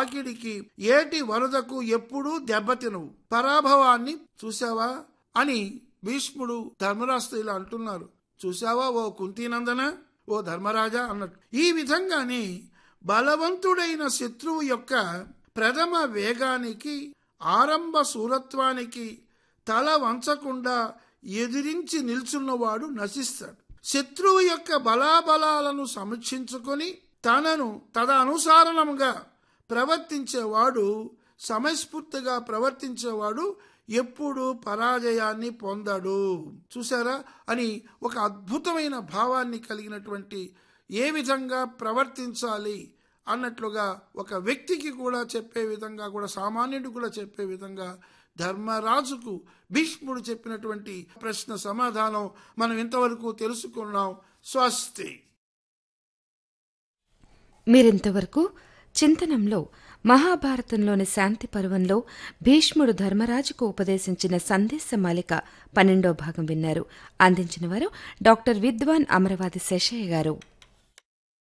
తాకిడికి ఏటి వరదకు ఎప్పుడూ దెబ్బతినవు, పరాభవాన్ని చూశావా అని భీష్ముడు ధర్మరాజుతో ఇలా అంటున్నారు. చూశావా ఓ కుంతీనందన, ఓ ధర్మరాజా అన్నట్టు. ఈ విధంగానే బలవంతుడైన శత్రువు యొక్క ప్రథమ వేగానికి, ఆరంభ శూరత్వానికి తల వంచకుండా ఎదిరించి నిల్చున్నవాడు నశిస్తాడు. శత్రువు యొక్క బలాబలాలను సమీక్షించుకొని తనను తదనుసారణంగా ప్రవర్తించేవాడు, సమయస్ఫూర్తిగా ప్రవర్తించేవాడు ఎప్పుడు పరాజయాన్ని పొందడు. చూసారా అని ఒక అద్భుతమైన భావాన్ని కలిగినటువంటి, ఏ విధంగా ప్రవర్తించాలి అన్నట్లుగా ఒక వ్యక్తికి కూడా చెప్పే విధంగా, కూడా సామాన్యుడు కూడా చెప్పే విధంగా ధర్మరాజుకు భీష్ముడు చెప్పినటువంటి ప్రశ్న సమాధానం మనం ఇంతవరకు తెలుసుకున్నాం. స్వస్తి. మీరింతవరకు చింతనంలో మహాభారతంలోని శాంతి పర్వంలో భీష్ముడు ధర్మరాజుకు ఉపదేశించిన సందేశమాలిక 12వ భాగం విన్నారు. అందించిన వారు డాక్టర్ విద్వాన్ అమరవాది శేషయ్య గారు.